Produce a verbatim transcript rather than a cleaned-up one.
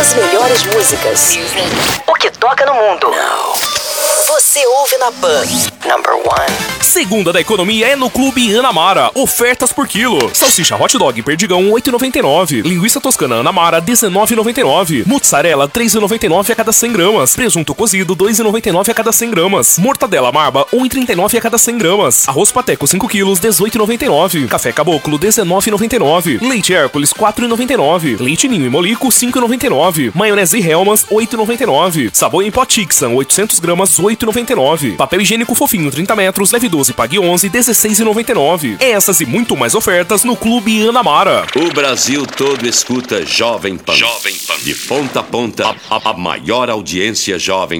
As melhores músicas. O que toca no mundo. Você ouve na Pan. Number one. Segunda da economia é no Clube Anamara. Ofertas por quilo. Salsicha hot dog Perdigão oito reais e noventa e nove centavos. Linguiça toscana Anamara dezenove reais e noventa e nove centavos. Mussarela três reais e noventa e nove centavos a cada cem gramas. Presunto cozido dois reais e noventa e nove centavos a cada cem gramas. Mortadela Marba um real e trinta e nove centavos a cada cem gramas. Arroz Pateco cinco quilos dezoito reais e noventa e nove centavos. Café Caboclo dezenove reais e noventa e nove centavos. Leite Hércules quatro reais e noventa e nove centavos. Leite Ninho e Molico cinco reais e noventa e nove centavos. Maionese Hellmann's oito reais e noventa e nove centavos. Sabor em pó Tixan oitocentas gramas oito reais e noventa e nove centavos. Papel higiênico fofinho trinta metros leve doze pague onze dezesseis reais e noventa e nove centavos. Essas e muito mais ofertas no Clube Anamara. O Brasil todo escuta Jovem Pan. Jovem Pan. De ponta a ponta, a, a, a maior audiência Jovem